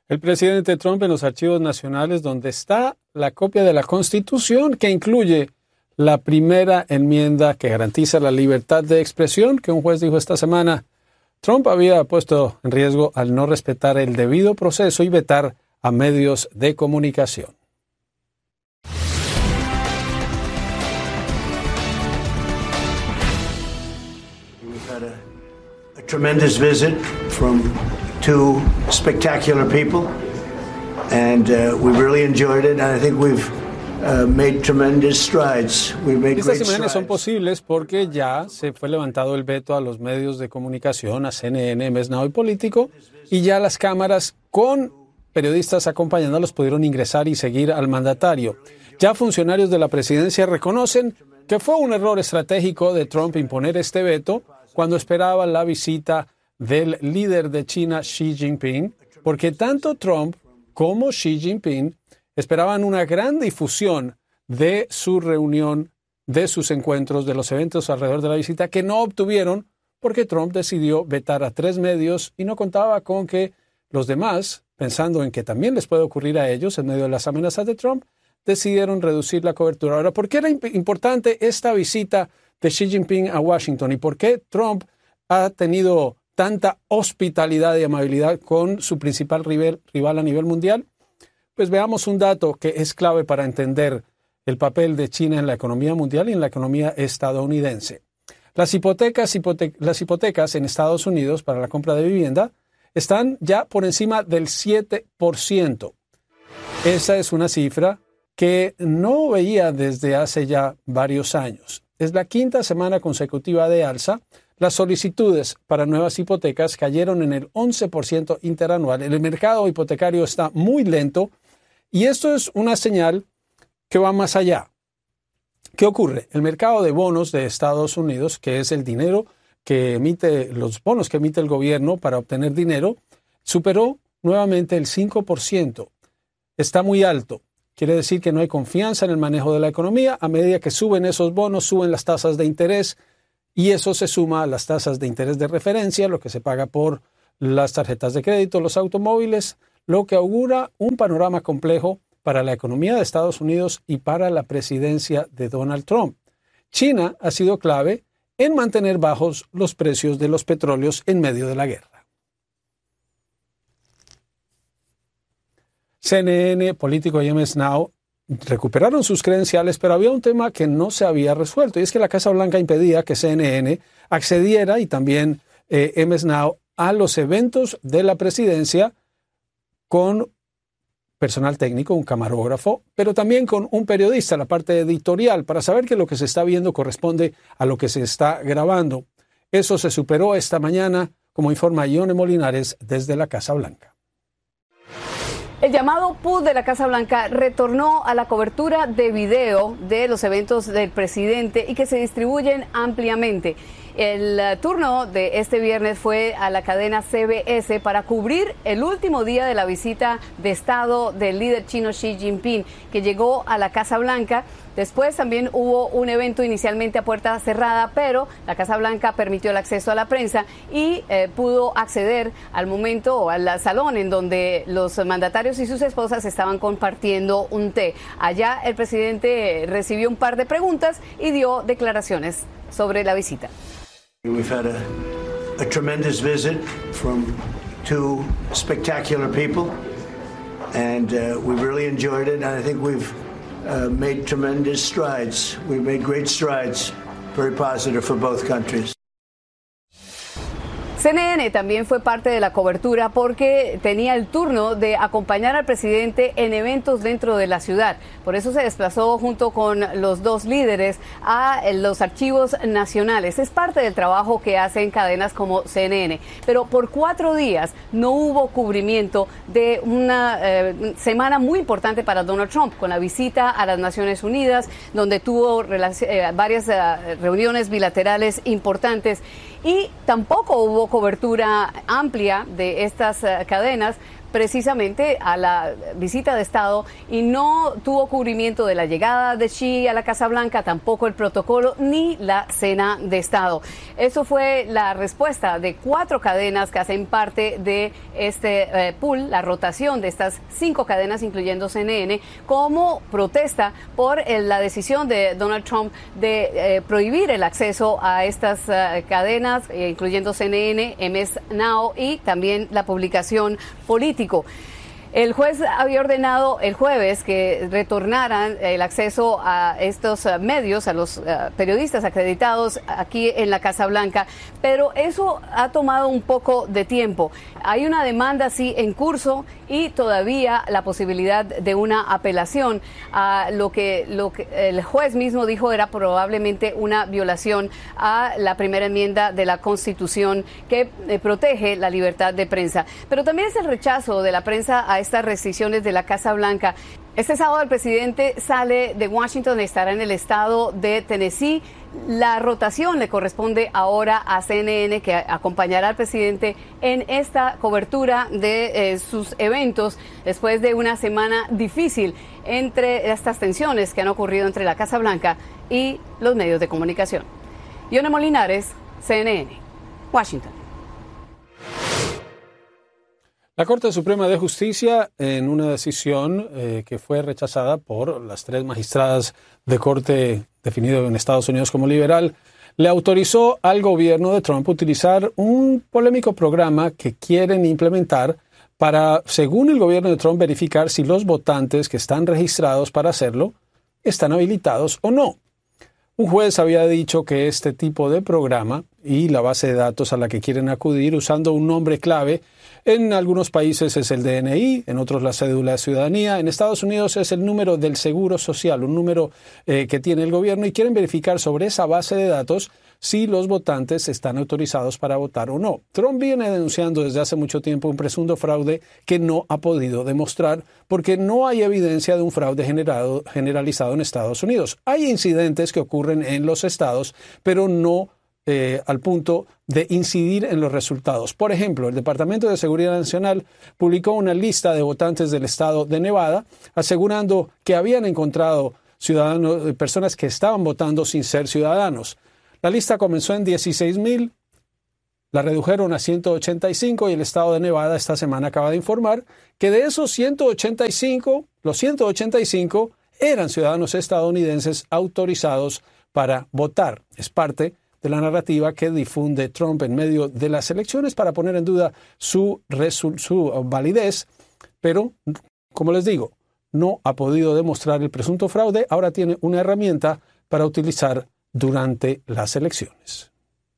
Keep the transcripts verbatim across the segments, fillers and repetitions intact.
El presidente Trump en los archivos nacionales, donde está la copia de la Constitución que incluye la primera enmienda que garantiza la libertad de expresión, que un juez dijo esta semana, Trump había puesto en riesgo al no respetar el debido proceso y vetar a medios de comunicación. We've had a, a tremendous visit from two spectacular people, and uh, we really enjoyed it, and I think we've uh, made tremendous strides. We've made Estas great imágenes son strides. posibles porque ya se fue levantado el veto a los medios de comunicación, a C N N, M S Now y Político, y ya las cámaras con periodistas acompañándolos pudieron ingresar y seguir al mandatario. Ya funcionarios de la presidencia reconocen que fue un error estratégico de Trump imponer este veto cuando esperaba la visita del líder de China, Xi Jinping, porque tanto Trump como Xi Jinping esperaban una gran difusión de su reunión, de sus encuentros, de los eventos alrededor de la visita, que no obtuvieron porque Trump decidió vetar a tres medios y no contaba con que los demás, pensando en que también les puede ocurrir a ellos en medio de las amenazas de Trump, decidieron reducir la cobertura. Ahora, ¿por qué era imp- importante esta visita de Xi Jinping a Washington y por qué Trump ha tenido tanta hospitalidad y amabilidad con su principal rival, rival a nivel mundial? Pues veamos un dato que es clave para entender el papel de China en la economía mundial y en la economía estadounidense. Las hipotecas, hipote- las hipotecas en Estados Unidos para la compra de vivienda están ya por encima del siete por ciento. Esa es una cifra que no veía desde hace ya varios años. Es la quinta semana consecutiva de alza. Las solicitudes para nuevas hipotecas cayeron en el once por ciento interanual. El mercado hipotecario está muy lento y esto es una señal que va más allá. ¿Qué ocurre? El mercado de bonos de Estados Unidos, que es el dinero que emite, los bonos que emite el gobierno para obtener dinero, superó nuevamente el cinco por ciento. Está muy alto. Quiere decir que no hay confianza en el manejo de la economía. A medida que suben esos bonos, suben las tasas de interés y eso se suma a las tasas de interés de referencia, lo que se paga por las tarjetas de crédito, los automóviles, lo que augura un panorama complejo para la economía de Estados Unidos y para la presidencia de Donald Trump. China ha sido clave en mantener bajos los precios de los petróleos en medio de la guerra. C N N, Político y M S Now recuperaron sus credenciales, pero había un tema que no se había resuelto, y es que la Casa Blanca impedía que C N N accediera y también eh, M S Now a los eventos de la presidencia con personal técnico, un camarógrafo, pero también con un periodista, la parte editorial, para saber que lo que se está viendo corresponde a lo que se está grabando. Eso se superó esta mañana, como informa Ione Molinares desde la Casa Blanca. El llamado P U D de la Casa Blanca retornó a la cobertura de video de los eventos del presidente y que se distribuyen ampliamente. El uh, turno de este viernes fue a la cadena C B S para cubrir el último día de la visita de Estado del líder chino Xi Jinping, que llegó a la Casa Blanca. Después también hubo un evento inicialmente a puerta cerrada, pero la Casa Blanca permitió el acceso a la prensa y eh, pudo acceder al momento o al salón en donde los mandatarios y sus esposas estaban compartiendo un té. Allá el presidente recibió un par de preguntas y dio declaraciones sobre la visita. We've had a, a tremendous visit from two spectacular people, and uh, we really enjoyed it, and I think we've uh, made tremendous strides. We've made great strides, very positive for both countries. C N N también fue parte de la cobertura porque tenía el turno de acompañar al presidente en eventos dentro de la ciudad. Por eso se desplazó junto con los dos líderes a los archivos nacionales. Es parte del trabajo que hacen cadenas como C N N. Pero por cuatro días no hubo cubrimiento de una eh, semana muy importante para Donald Trump, con la visita a las Naciones Unidas, donde tuvo eh, varias eh, reuniones bilaterales importantes. Y tampoco hubo cobertura amplia de estas uh, cadenas precisamente a la visita de Estado y no tuvo cubrimiento de la llegada de Xi a la Casa Blanca, tampoco el protocolo ni la cena de Estado. Eso fue la respuesta de cuatro cadenas que hacen parte de este eh, pool, la rotación de estas cinco cadenas, incluyendo C N N, como protesta por eh, la decisión de Donald Trump de eh, prohibir el acceso a estas eh, cadenas, eh, incluyendo C N N, M S Now y también la publicación política. El juez había ordenado el jueves que retornaran el acceso a estos uh, medios, a los uh, periodistas acreditados aquí en la Casa Blanca, pero eso ha tomado un poco de tiempo. Hay una demanda, sí, en curso y todavía la posibilidad de una apelación a lo que, lo que el juez mismo dijo era probablemente una violación a la primera enmienda de la Constitución que eh, protege la libertad de prensa. Pero también es el rechazo de la prensa a estas restricciones de la Casa Blanca. Este sábado el presidente sale de Washington, estará en el estado de Tennessee. La rotación le corresponde ahora a C N N, que acompañará al presidente en esta cobertura de eh, sus eventos después de una semana difícil entre estas tensiones que han ocurrido entre la Casa Blanca y los medios de comunicación. Yona Molinares, C N N, Washington. La Corte Suprema de Justicia, en una decisión eh, que fue rechazada por las tres magistradas de corte definido en Estados Unidos como liberal, le autorizó al gobierno de Trump utilizar un polémico programa que quieren implementar para, según el gobierno de Trump, verificar si los votantes que están registrados para hacerlo están habilitados o no. Un juez había dicho que este tipo de programa y la base de datos a la que quieren acudir usando un nombre clave, en algunos países es el D N I, en otros la cédula de ciudadanía, en Estados Unidos es el número del seguro social, un número eh, que tiene el gobierno, y quieren verificar sobre esa base de datos si los votantes están autorizados para votar o no. Trump viene denunciando desde hace mucho tiempo un presunto fraude que no ha podido demostrar porque no hay evidencia de un fraude generado, generalizado en Estados Unidos. Hay incidentes que ocurren en los estados, pero no Eh, al punto de incidir en los resultados. Por ejemplo, el Departamento de Seguridad Nacional publicó una lista de votantes del estado de Nevada asegurando que habían encontrado ciudadanos, personas que estaban votando sin ser ciudadanos. La lista comenzó en dieciséis mil, la redujeron a ciento ochenta y cinco y el estado de Nevada esta semana acaba de informar que de esos ciento ochenta y cinco, los ciento ochenta y cinco eran ciudadanos estadounidenses autorizados para votar. Es parte de la narrativa que difunde Trump en medio de las elecciones para poner en duda su, su validez, pero, como les digo, no ha podido demostrar el presunto fraude, ahora tiene una herramienta para utilizar durante las elecciones.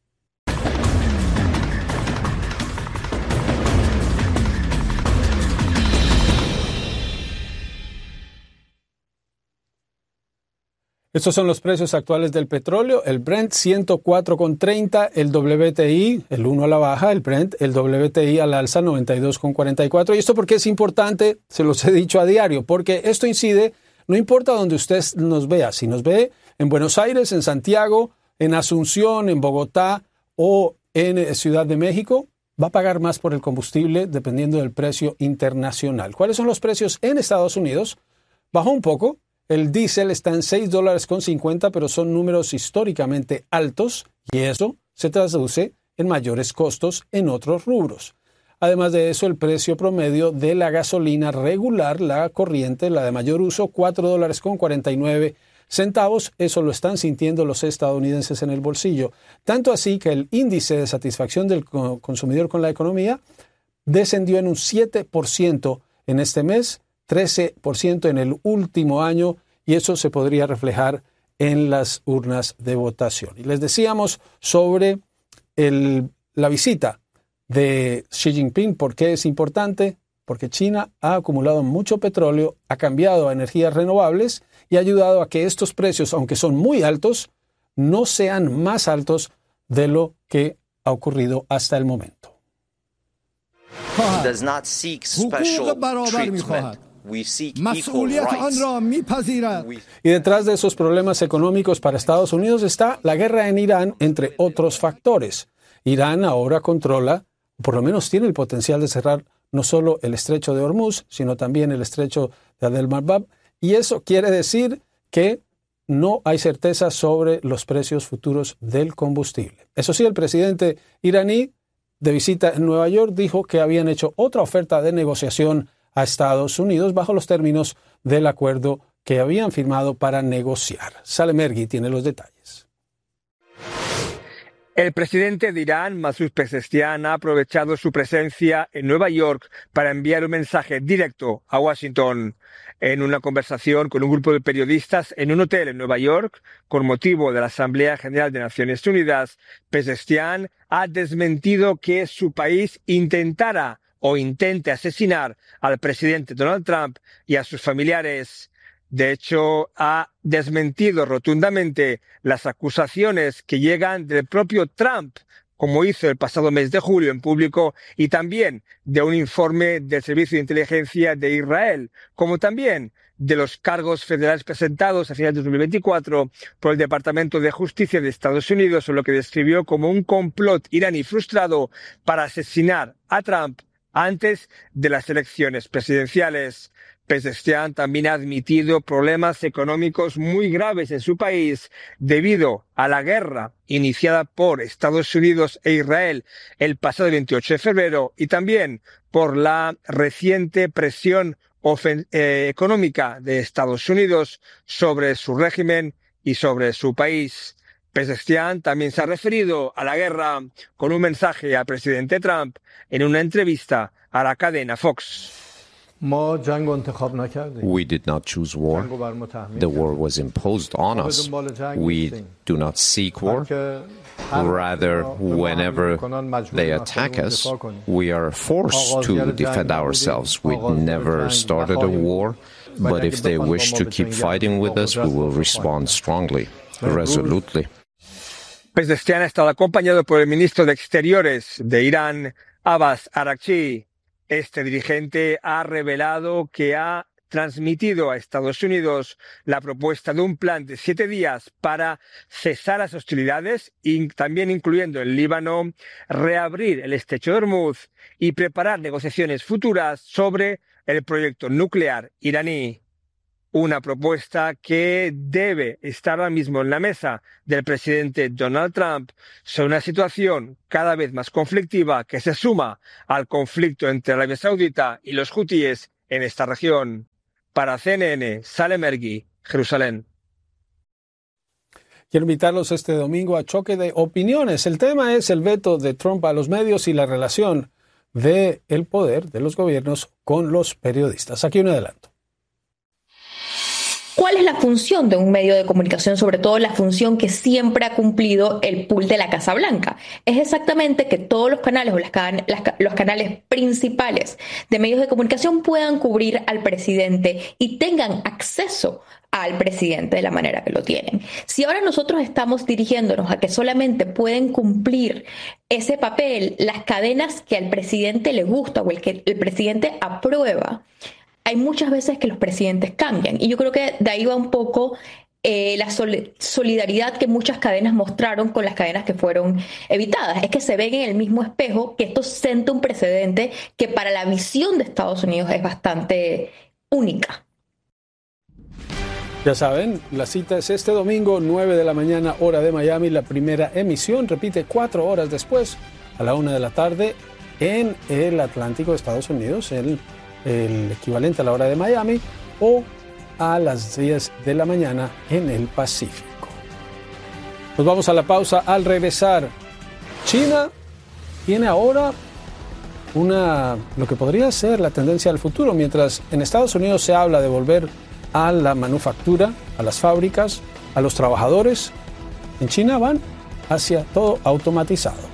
Estos son los precios actuales del petróleo. El Brent ciento cuatro con treinta, el W T I, el uno a la baja, el Brent, el W T I al alza noventa y dos con cuarenta y cuatro. Y esto porque es importante, se los he dicho a diario, porque esto incide, no importa donde usted nos vea, si nos ve en Buenos Aires, en Santiago, en Asunción, en Bogotá o en Ciudad de México, va a pagar más por el combustible dependiendo del precio internacional. ¿Cuáles son los precios en Estados Unidos? Bajó un poco. El diésel está en seis dólares con cincuenta, pero son números históricamente altos y eso se traduce en mayores costos en otros rubros. Además de eso, el precio promedio de la gasolina regular, la corriente, la de mayor uso, cuatro dólares con cuarenta y nueve centavos. Eso lo están sintiendo los estadounidenses en el bolsillo. Tanto así que el índice de satisfacción del consumidor con la economía descendió en un siete por ciento en este mes, trece por ciento en el último año, y eso se podría reflejar en las urnas de votación. Y les decíamos sobre el, la visita de Xi Jinping. ¿Por qué es importante? Porque China ha acumulado mucho petróleo, ha cambiado a energías renovables y ha ayudado a que estos precios, aunque son muy altos, no sean más altos de lo que ha ocurrido hasta el momento. Does not seek special treatment. We seek equal rights. Y detrás de esos problemas económicos para Estados Unidos está la guerra en Irán, entre otros factores. Irán ahora controla, por lo menos tiene el potencial de cerrar no solo el estrecho de Hormuz, sino también el estrecho de Bab el-Mandeb, y eso quiere decir que no hay certeza sobre los precios futuros del combustible. Eso sí, el presidente iraní de visita en Nueva York dijo que habían hecho otra oferta de negociación a Estados Unidos bajo los términos del acuerdo que habían firmado para negociar. Salem Ergui tiene los detalles. El presidente de Irán, Masoud Pezeshkian, ha aprovechado su presencia en Nueva York para enviar un mensaje directo a Washington. En una conversación con un grupo de periodistas en un hotel en Nueva York, con motivo de la Asamblea General de Naciones Unidas, Pezeshkian ha desmentido que su país intentara o intente asesinar al presidente Donald Trump y a sus familiares. De hecho, ha desmentido rotundamente las acusaciones que llegan del propio Trump, como hizo el pasado mes de julio en público, y también de un informe del Servicio de Inteligencia de Israel, como también de los cargos federales presentados a finales de dos mil veinticuatro por el Departamento de Justicia de Estados Unidos, sobre lo que describió como un complot iraní frustrado para asesinar a Trump antes de las elecciones presidenciales. Pezeshkian también ha admitido problemas económicos muy graves en su país debido a la guerra iniciada por Estados Unidos e Israel el pasado veintiocho de febrero y también por la reciente presión eh, económica de Estados Unidos sobre su régimen y sobre su país. Pezeshkian también se ha referido a la guerra con un mensaje al presidente Trump en una entrevista a la cadena Fox. We did not choose war. The war was imposed on us. We do not seek war. Rather, whenever they attack us, we are forced to defend ourselves. We never started a war, but if they wish to keep fighting with us, we will respond strongly, resolutely. Pezeshkian ha estado acompañado por el ministro de Exteriores de Irán, Abbas Araghchi. Este dirigente ha revelado que ha transmitido a Estados Unidos la propuesta de un plan de siete días para cesar las hostilidades y también incluyendo el Líbano, reabrir el estrecho de Hormuz y preparar negociaciones futuras sobre el proyecto nuclear iraní. Una propuesta que debe estar ahora mismo en la mesa del presidente Donald Trump sobre una situación cada vez más conflictiva que se suma al conflicto entre Arabia Saudita y los hutíes en esta región. Para C N N, Salem Ergui, Jerusalén. Quiero invitarlos este domingo a Choque de Opiniones. El tema es el veto de Trump a los medios y la relación del poder de los gobiernos con los periodistas. Aquí un adelanto. ¿Cuál es la función de un medio de comunicación? Sobre todo la función que siempre ha cumplido el pool de la Casa Blanca. Es exactamente que todos los canales o las, las, los canales principales de medios de comunicación puedan cubrir al presidente y tengan acceso al presidente de la manera que lo tienen. Si ahora nosotros estamos dirigiéndonos a que solamente pueden cumplir ese papel las cadenas que al presidente le gusta o el que el presidente aprueba, hay muchas veces que los presidentes cambian. Y yo creo que de ahí va un poco eh, la sol- solidaridad que muchas cadenas mostraron con las cadenas que fueron evitadas. Es que se ven en el mismo espejo que esto sienta un precedente que para la visión de Estados Unidos es bastante única. Ya saben, la cita es este domingo, nueve de la mañana, hora de Miami. La primera emisión repite cuatro horas después, a la una de la tarde, en el Atlántico de Estados Unidos, el el equivalente a la hora de Miami, o a las diez de la mañana en el Pacífico. Nos vamos a la pausa. Al regresar, China tiene ahora una, lo que podría ser la tendencia al futuro, mientras en Estados Unidos se habla de volver a la manufactura, a las fábricas, a los trabajadores. En China van hacia todo automatizado.